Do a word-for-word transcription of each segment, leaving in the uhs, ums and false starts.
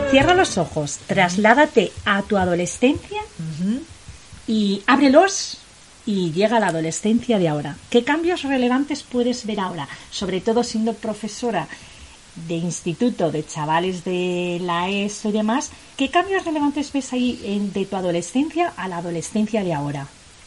Cierra los ojos, trasládate a tu adolescencia Uh-huh. y ábrelos y llega a la adolescencia de ahora. ¿Qué cambios relevantes puedes ver ahora? Sobre todo siendo profesora de instituto, de chavales de la ESO y demás, ¿qué cambios relevantes ves ahí en, de tu adolescencia a la adolescencia de ahora?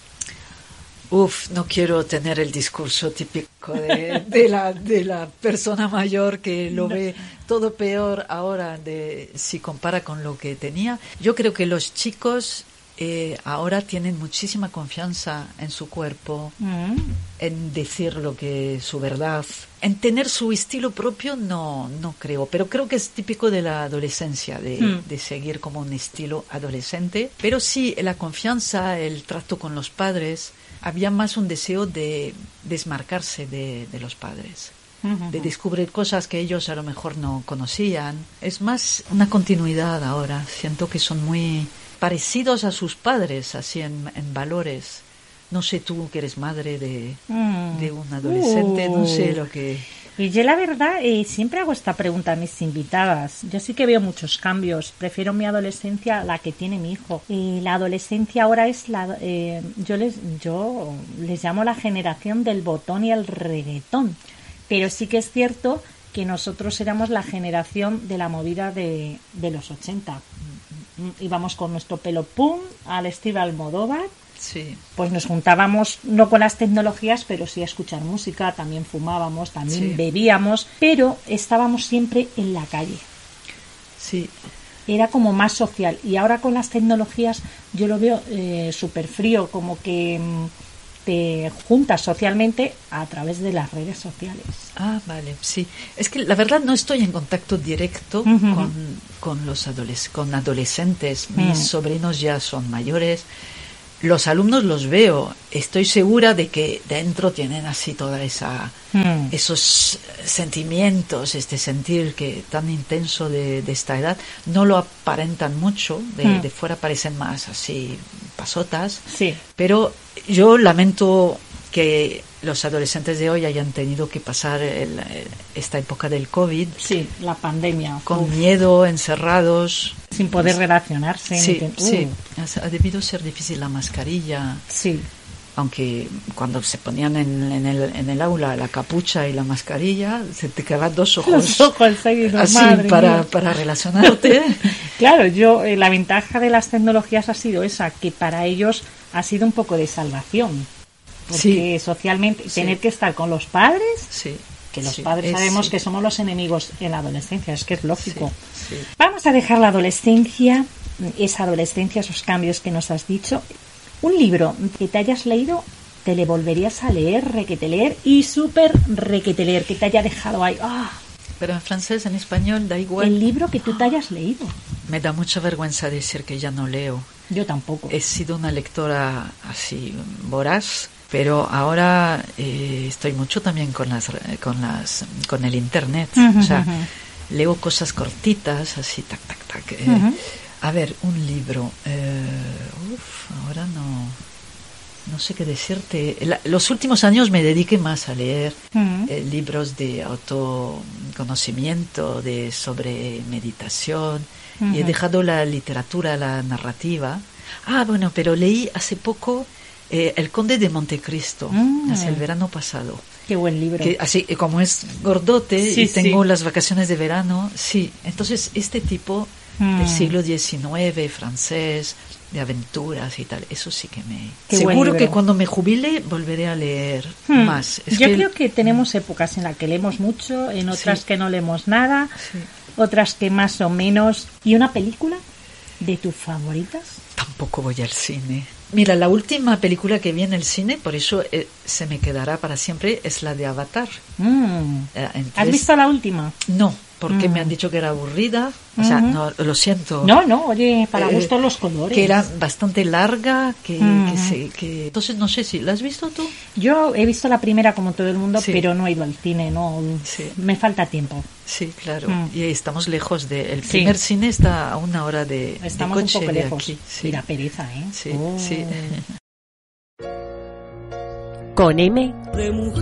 Uf, no quiero tener el discurso típico de, de, la, de la persona mayor que lo ve todo peor ahora de, si compara con lo que tenía. Yo creo que los chicos eh, ahora tienen muchísima confianza en su cuerpo, Mm. en decir lo que su verdad, en tener su estilo propio, no, no creo, pero creo que es típico de la adolescencia, de, Mm. de seguir como un estilo adolescente, pero sí la confianza, el trato con los padres. Había más un deseo de desmarcarse de, de los padres, Uh-huh. de descubrir cosas que ellos a lo mejor no conocían. Es más una continuidad ahora. Siento que son muy parecidos a sus padres, así en, en valores. No sé, tú que eres madre de, Mm. de un adolescente, no sé Uh. lo que... Y yo la verdad eh, siempre hago esta pregunta a mis invitadas. Yo sí que veo muchos cambios. Prefiero mi adolescencia a la que tiene mi hijo. Y la adolescencia ahora es la... Eh, yo les yo les llamo la generación del botón y el reggaetón. Pero sí que es cierto que nosotros éramos la generación de la movida de, de los ochenta. Íbamos con nuestro pelo pum al estilo Almodóvar. Sí, Pues nos juntábamos no con las tecnologías, pero sí a escuchar música, también fumábamos, también Sí. bebíamos, pero estábamos siempre en la calle. sí, Era como más social. Y ahora con las tecnologías yo lo veo eh, súper frío, como que mm, te juntas socialmente a través de las redes sociales. ah, vale, sí. Es que la verdad no estoy en contacto directo Ujú. con, con los adoles- con adolescentes. Mis Mm. sobrinos ya son mayores. Los alumnos los veo. Estoy segura de que dentro tienen así toda esa Mm. esos sentimientos, este sentir que tan intenso de, de esta edad. No lo aparentan mucho. De, Mm. de fuera parecen más así pasotas. Sí. Pero yo lamento que los adolescentes de hoy hayan tenido que pasar el- el- esta época del COVID Sí, la pandemia. con Uf, miedo, encerrados. sin poder relacionarse. Sí, ni ten- sí. Uh, Ha debido ser difícil la mascarilla, sí. aunque cuando se ponían en, en el, en el aula la capucha y la mascarilla, se te quedaban dos ojos, Los ojos seguidos, así madre para, mía. para relacionarte. Claro, yo eh, la ventaja de las tecnologías ha sido esa, que para ellos ha sido un poco de salvación. Porque Sí. socialmente Sí. tener que estar con los padres, Sí, que los sí, padres es- sabemos sí, que somos los enemigos en la adolescencia, es que es lógico. sí, sí. Vamos a dejar la adolescencia, esa adolescencia, esos cambios que nos has dicho. Un libro que te hayas leído, te le volverías a leer, requete leer y súper requete leer, que te haya dejado ahí. ¡Ah! Pero en francés, en español, da igual. El libro que tú te hayas leído. Me da mucha vergüenza decir que ya no leo. Yo tampoco. He sido una lectora así voraz, pero ahora eh, estoy mucho también con las con las con el internet. Ujú, O sea, ujú. leo cosas cortitas, así tac tac tac. eh. Ujú. A ver, un libro. Eh, uf, ahora no no sé qué decirte. La- los últimos años me dediqué más a leer Ujú. eh, libros de autoconocimiento, de sobre meditación, y he Ujú. dejado la literatura, la narrativa. Ah, bueno, pero leí hace poco eh, El Conde de Montecristo, Mm. hace el verano pasado. Qué buen libro. Que así eh, como es gordote Sí, y tengo sí. las vacaciones de verano, sí. Entonces este tipo Mm. del siglo diecinueve, francés, de aventuras y tal, eso sí que me... Qué buen Seguro libro. que cuando me jubile volveré a leer Hmm. más. Es Yo que- creo que tenemos épocas en las que leemos mucho, en otras Sí. que no leemos nada, Sí. otras que más o menos. ¿Y una película de tus favoritas? Tampoco voy al cine. Mira, la última película que vi en el cine, por eso eh, se me quedará para siempre, es la de Avatar. Mm. Eh, en ¿Has tres- visto la última? No, porque Mm. me han dicho que era aburrida. O sea, Ujú. no, lo siento. No, no, oye, para Eh, gustos los colores. Que era bastante larga, que, Mm. que se... Que... Entonces, no sé si... ¿La has visto tú? Yo he visto la primera como todo el mundo, Sí. pero no he ido al cine, no. Sí. Me falta tiempo. Sí, claro. Mm. Y estamos lejos de... El Sí. primer cine está a una hora de, de Estamos un coche poco de lejos. aquí. Sí. Mira, pereza, ¿eh? Sí, Oh. sí. Con M. de mujer.